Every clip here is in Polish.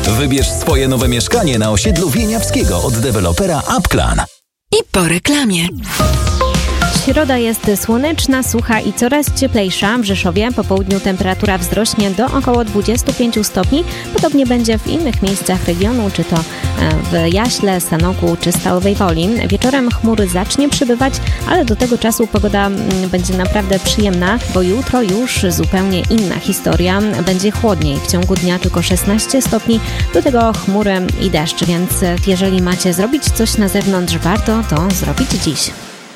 Wybierz swoje nowe mieszkanie na osiedlu Wieniawskiego od dewelopera Upclan. I po reklamie. Środa jest słoneczna, sucha i coraz cieplejsza. W Rzeszowie po południu temperatura wzrośnie do około 25 stopni. Podobnie będzie w innych miejscach regionu, czy to w Jaśle, Sanoku czy Stalowej Woli. Wieczorem chmury zacznie przybywać, ale do tego czasu pogoda będzie naprawdę przyjemna, bo jutro już zupełnie inna historia. Będzie chłodniej, w ciągu dnia tylko 16 stopni, do tego chmury i deszcz, więc jeżeli macie zrobić coś na zewnątrz, warto to zrobić dziś.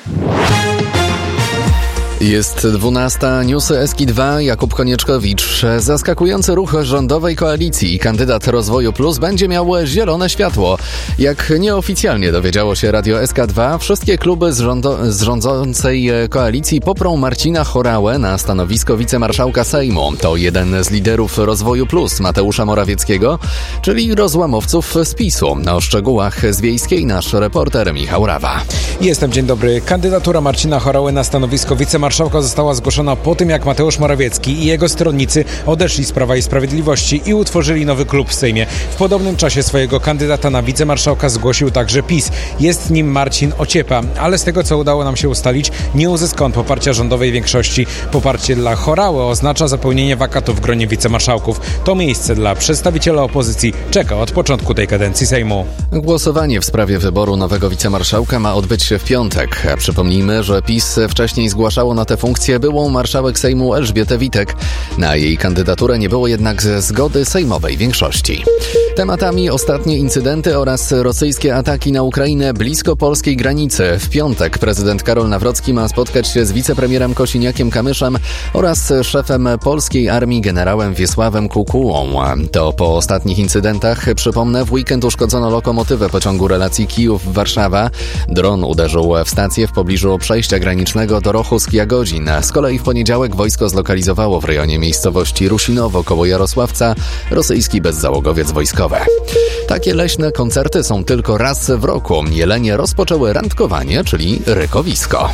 Jest 12. Newsy SK2. Jakub Konieczkowicz. Zaskakujący ruch rządowej koalicji. Kandydat Rozwoju Plus będzie miał zielone światło. Jak nieoficjalnie dowiedziało się Radio SK2, wszystkie kluby z rządzącej koalicji poprą Marcina Horałę na stanowisko wicemarszałka Sejmu. To jeden z liderów Rozwoju Plus, Mateusza Morawieckiego, czyli rozłamowców z PiS-u. O szczegółach z Wiejskiej nasz reporter Michał Rawa. Dzień dobry. Kandydatura Marcina Horały na stanowisko wicemarszałka została zgłoszona po tym, jak Mateusz Morawiecki i jego stronnicy odeszli z Prawa i Sprawiedliwości i utworzyli nowy klub w Sejmie. W podobnym czasie swojego kandydata na wicemarszałka zgłosił także PiS. Jest nim Marcin Ociepa, ale z tego, co udało nam się ustalić, nie uzyska on poparcia rządowej większości. Poparcie dla Horały oznacza zapełnienie wakatu w gronie wicemarszałków. To miejsce dla przedstawiciela opozycji czeka od początku tej kadencji Sejmu. Głosowanie w sprawie wyboru nowego wicemarszałka ma odbyć się w piątek. Przypomnijmy, że PiS wcześniej zgłaszało na tę funkcję byłą marszałek Sejmu Elżbietę Witek. Na jej kandydaturę nie było jednak zgody sejmowej większości. Tematami ostatnie incydenty oraz rosyjskie ataki na Ukrainę blisko polskiej granicy. W piątek prezydent Karol Nawrocki ma spotkać się z wicepremierem Kosiniakiem-Kamyszem oraz szefem polskiej armii generałem Wiesławem Kukułą. To po ostatnich incydentach, przypomnę, w weekend uszkodzono lokomotywę pociągu relacji Kijów-Warszawa. Dron uderzył w stację w pobliżu przejścia granicznego Dorochus-Jagodzin. Z kolei w poniedziałek wojsko zlokalizowało w rejonie miejscowości Rusinowo koło Jarosławca rosyjski bezzałogowiec wojskowy. Takie leśne koncerty są tylko raz w roku. Jelenie rozpoczęły randkowanie, czyli rykowisko.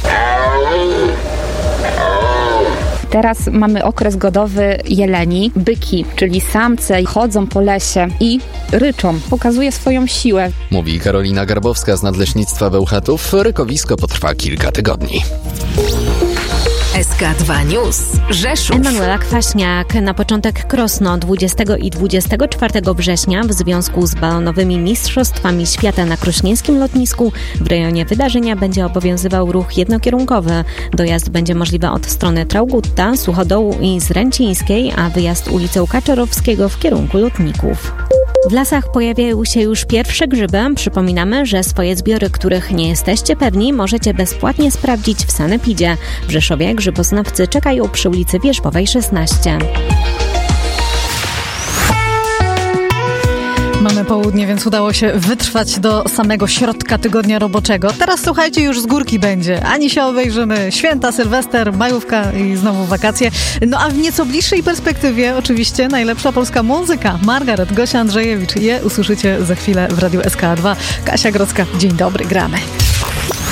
Teraz mamy okres godowy jeleni. Byki, czyli samce, chodzą po lesie i ryczą. Pokazuje swoją siłę. Mówi Karolina Garbowska z Nadleśnictwa Bełchatów. Rykowisko potrwa kilka tygodni. SK2 News Rzeszów. Emanuela Kwaśniak. Na początek Krosno 20 i 24 września w związku z balonowymi mistrzostwami świata na krośnieńskim lotnisku w rejonie wydarzenia będzie obowiązywał ruch jednokierunkowy. Dojazd będzie możliwy od strony Traugutta, Suchodołu i Zręcińskiej, a wyjazd ulicą Kaczorowskiego w kierunku lotników. W lasach pojawiają się już pierwsze grzyby. Przypominamy, że swoje zbiory, których nie jesteście pewni, możecie bezpłatnie sprawdzić w Sanepidzie. W Rzeszowie grzyboznawcy czekają przy ulicy Wierzbowej 16. Mamy południe, więc udało się wytrwać do samego środka tygodnia roboczego. Teraz słuchajcie, już z górki będzie. Ani się obejrzymy. Święta, Sylwester, majówka i znowu wakacje. No a w nieco bliższej perspektywie oczywiście najlepsza polska muzyka. Margaret, Gosia Andrzejewicz. Je usłyszycie za chwilę w Radiu SK2. Kasia Grodzka, dzień dobry, gramy.